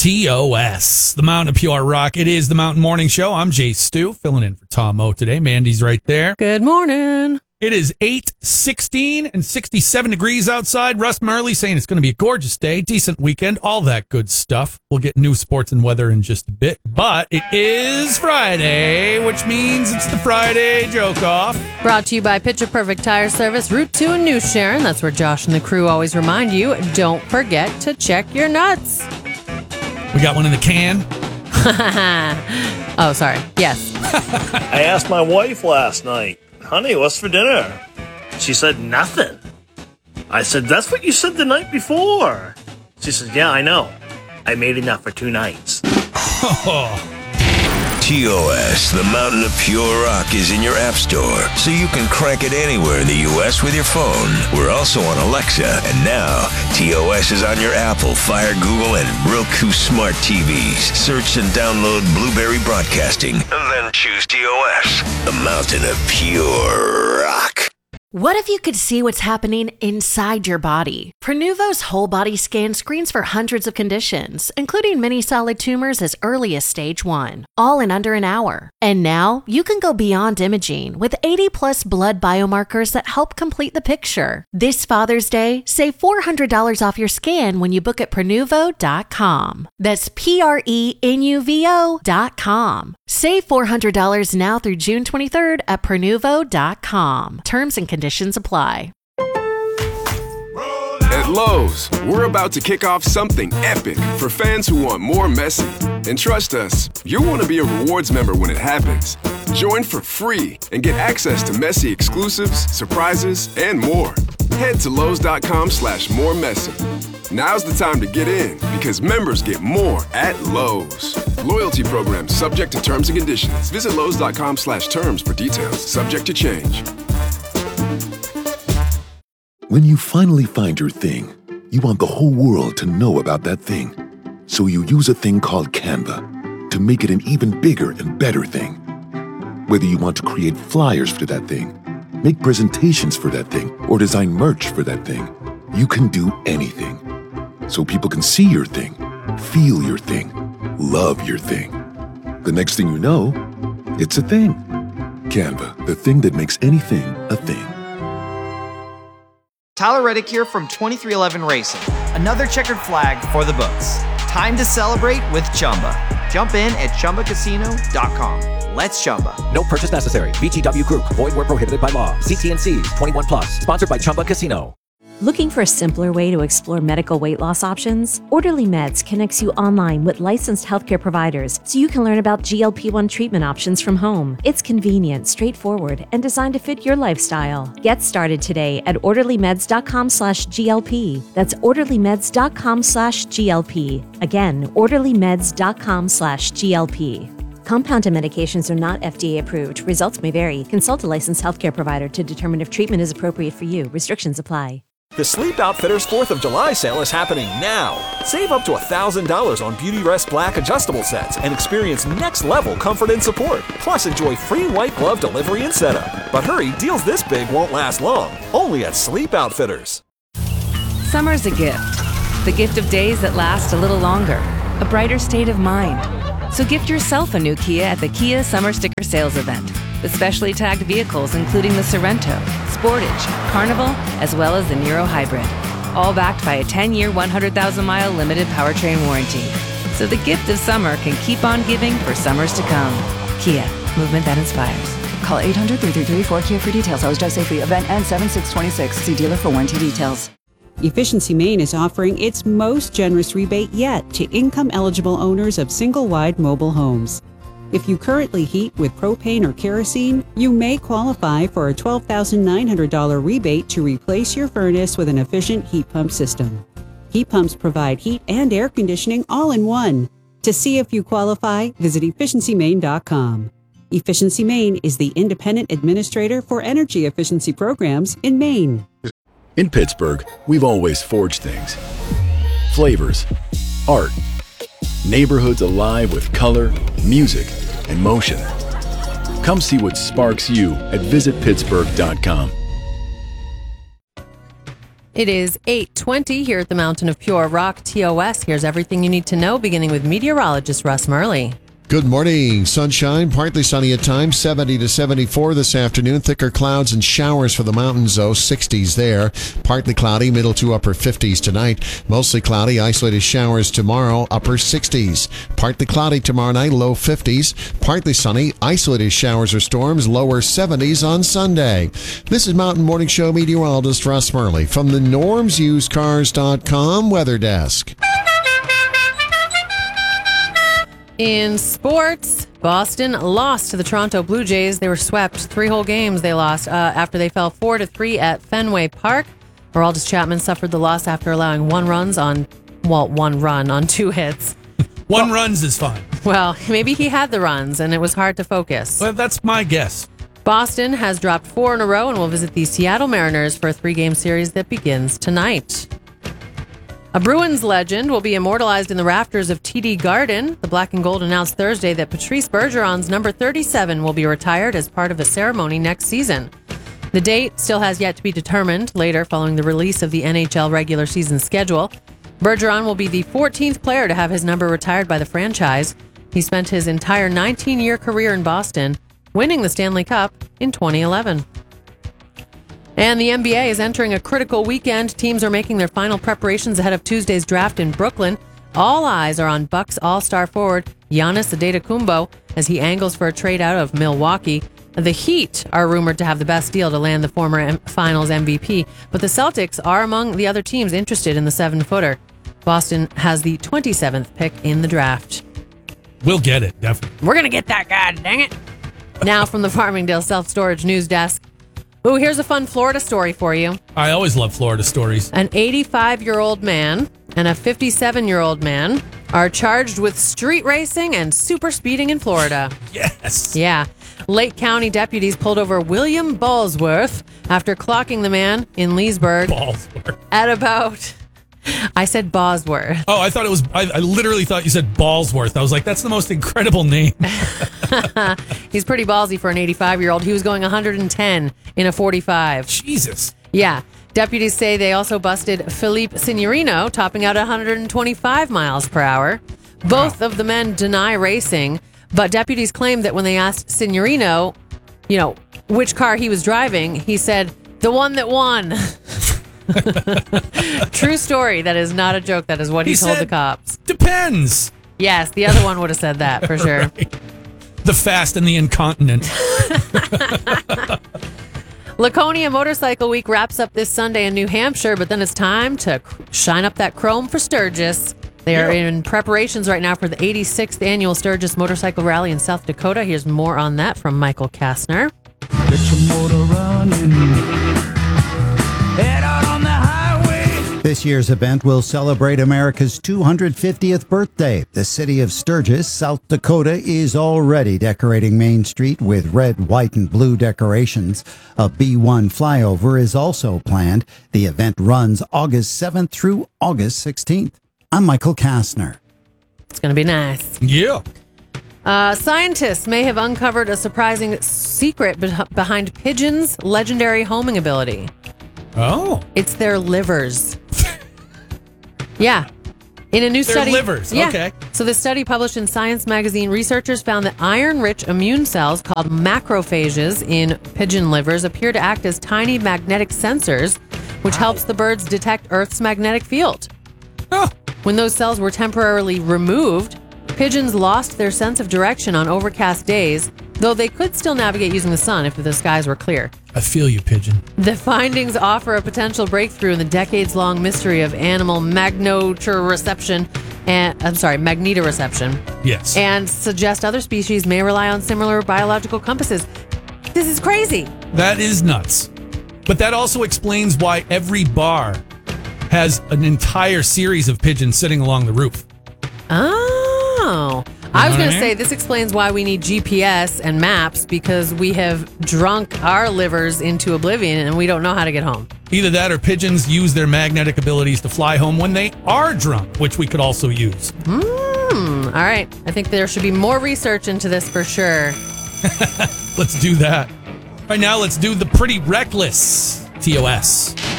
TOS, the Mountain of Pure Rock. It is the Mountain Morning Show. I'm Jay Stu, filling in for Tom O today. Mandy's right there. Good morning. It is 8:16 and 67 degrees outside. Russ Marley saying it's going to be a gorgeous day, decent weekend, all that good stuff. We'll get new sports and weather in just a bit, but it is Friday, which means it's the Friday Joke Off. Brought to you by Picture Perfect Tire Service, Route 2 in New Sharon. That's where Josh and the crew always remind you, don't forget to check your nuts. We got one in the can. Oh, sorry. Yes. I asked my wife last night, honey, what's for dinner? She said, nothing. I said, that's what you said the night before. She said, yeah, I know. I made enough for 2 nights. TOS, the Mountain of Pure Rock, is in your app store, so you can crank it anywhere in the U.S. with your phone. We're also on Alexa, and now TOS is on your Apple, Fire, Google, and Roku smart TVs. Search and download Blueberry Broadcasting, and then choose TOS, the Mountain of Pure Rock. What if you could see what's happening inside your body? Prenuvo's whole body scan screens for hundreds of conditions, including many solid tumors as early as stage 1, all in under an hour. And now you can go beyond imaging with 80+ blood biomarkers that help complete the picture. This Father's Day, save $400 off your scan when you book at Prenuvo.com. That's Prenuvo.com. Save $400 now through June 23rd at Prenuvo.com. Terms and conditions apply. At Lowe's, we're about to kick off something epic for fans who want more Messi. And trust us, you'll want to be a rewards member when it happens. Join for free and get access to Messi exclusives, surprises, and more. Head to Lowe's.com/moremessy. Now's the time to get in because members get more at Lowe's. Loyalty program subject to terms and conditions. Visit Lowe's.com/terms for details. Subject to change. When you finally find your thing, you want the whole world to know about that thing. So you use a thing called Canva to make it an even bigger and better thing. Whether you want to create flyers for that thing, make presentations for that thing, or design merch for that thing, you can do anything. So people can see your thing, feel your thing, love your thing. The next thing you know, it's a thing. Canva, the thing that makes anything a thing. Tyler Reddick here from 2311 Racing. Another checkered flag for the books. Time to celebrate with Chumba. Jump in at ChumbaCasino.com. Let's Chumba. No purchase necessary. VGW Group. Void where prohibited by law. CT&Cs. 21+. Sponsored by Chumba Casino. Looking for a simpler way to explore medical weight loss options? Orderly Meds connects you online with licensed healthcare providers so you can learn about GLP-1 treatment options from home. It's convenient, straightforward, and designed to fit your lifestyle. Get started today at orderlymeds.com/GLP. That's orderlymeds.com/GLP. Again, orderlymeds.com/GLP. Compounded medications are not FDA approved. Results may vary. Consult a licensed healthcare provider to determine if treatment is appropriate for you. Restrictions apply. The Sleep Outfitters 4th of July sale is happening now. Save up to $1,000 on Beautyrest Black adjustable sets and experience next-level comfort and support. Plus, enjoy free white glove delivery and setup. But hurry, deals this big won't last long. Only at Sleep Outfitters. Summer's a gift. The gift of days that last a little longer. A brighter state of mind. So gift yourself a new Kia at the Kia Summer Sticker Sales Event. With specially tagged vehicles including the Sorrento, Sportage, Carnival, as well as the Niro Hybrid. All backed by a 10-year, 100,000-mile limited powertrain warranty. So the gift of summer can keep on giving for summers to come. Kia, movement that inspires. Call 800-333-4KIA for details. Always drive safely. Event ends 7/6/26. See dealer for warranty details. Efficiency Maine is offering its most generous rebate yet to income-eligible owners of single-wide mobile homes. If you currently heat with propane or kerosene, you may qualify for a $12,900 rebate to replace your furnace with an efficient heat pump system. Heat pumps provide heat and air conditioning all in one. To see if you qualify, visit efficiencymaine.com. Efficiency Maine is the independent administrator for energy efficiency programs in Maine. In Pittsburgh, we've always forged things. Flavors, art, neighborhoods alive with color, music, and motion. Come see what sparks you at visitpittsburgh.com. It is 8:20 here at the Mountain of Pure Rock, TOS. Here's everything you need to know, beginning with meteorologist Russ Murley. Good morning. Sunshine, partly sunny at times, 70 to 74 this afternoon. Thicker clouds and showers for the mountains, though, 60s there. Partly cloudy, middle to upper 50s tonight. Mostly cloudy, isolated showers tomorrow, upper 60s. Partly cloudy tomorrow night, low 50s. Partly sunny, isolated showers or storms, lower 70s on Sunday. This is Mountain Morning Show meteorologist Russ Murley from the NormsUsedCars.com Weather Desk. In sports, Boston lost to the Toronto Blue Jays. They were swept. 3 whole games they lost after they fell 4-3 at Fenway Park. Aroldis Chapman suffered the loss after allowing 1 run on 2 hits. Runs is fine. Well, maybe he had the runs and it was hard to focus. Well, that's my guess. Boston has dropped 4 in a row and will visit the Seattle Mariners for a 3-game series that begins tonight. A Bruins legend will be immortalized in the rafters of TD Garden. The Black and Gold announced Thursday that Patrice Bergeron's number 37 will be retired as part of a ceremony next season. The date still has yet to be determined later following the release of the NHL regular season schedule. Bergeron will be the 14th player to have his number retired by the franchise. He spent his entire 19-year career in Boston, winning the Stanley Cup in 2011. And the NBA is entering a critical weekend. Teams are making their final preparations ahead of Tuesday's draft in Brooklyn. All eyes are on Bucks All-Star forward Giannis Antetokounmpo as he angles for a trade out of Milwaukee. The Heat are rumored to have the best deal to land the former Finals MVP, but the Celtics are among the other teams interested in the 7-footer. Boston has the 27th pick in the draft. We'll get it, definitely. We're going to get that guy, dang it. Now from the Farmingdale Self-Storage News Desk. Ooh, here's a fun Florida story for you. I always love Florida stories. An 85-year-old man and a 57-year-old man are charged with street racing and super speeding in Florida. Yes. Yeah. Lake County deputies pulled over William Ballsworth after clocking the man in Leesburg at about... I said Bosworth. Oh, I thought it was... I literally thought you said Ballsworth. I was like, that's the most incredible name. He's pretty ballsy for an 85-year-old. He was going 110 in a 45. Jesus. Yeah. Deputies say they also busted Philippe Signorino, topping out 125 miles per hour. Both of the men deny racing, but deputies claim that when they asked Signorino, which car he was driving, he said, the one that won. True story. That is not a joke. That is what he told the cops. Depends. Yes, the other one would have said that for sure. Right. The fast and the incontinent. Laconia Motorcycle Week wraps up this Sunday in New Hampshire, but then it's time to shine up that chrome for Sturgis. They are in preparations right now for the 86th annual Sturgis Motorcycle Rally in South Dakota. Here's more on that from Michael Kastner. Get your motor running. Head out on the highway. This year's event will celebrate America's 250th birthday. The city of Sturgis, South Dakota, is already decorating Main Street with red, white, and blue decorations. A B1 flyover is also planned. The event runs August 7th through August 16th. I'm Michael Kastner. It's going to be nice. Yeah. Scientists may have uncovered a surprising secret behind pigeons' legendary homing ability. Oh. It's their livers. Yeah. In a new study. Their livers, yeah. Okay. So the study published in Science magazine, researchers found that iron-rich immune cells called macrophages in pigeon livers appear to act as tiny magnetic sensors, which helps the birds detect Earth's magnetic field. Oh. When those cells were temporarily removed, pigeons lost their sense of direction on overcast days, though they could still navigate using the sun if the skies were clear. I feel you, pigeon. The findings offer a potential breakthrough in the decades-long mystery of animal magnetoreception, Yes. And suggest other species may rely on similar biological compasses. This is crazy. That is nuts. But that also explains why every bar has an entire series of pigeons sitting along the roof. Oh. I was going to say, this explains why we need GPS and maps, because we have drunk our livers into oblivion and we don't know how to get home. Either that or pigeons use their magnetic abilities to fly home when they are drunk, which we could also use. All right. I think there should be more research into this for sure. Let's do that. Right now, let's do the Pretty Reckless TOS.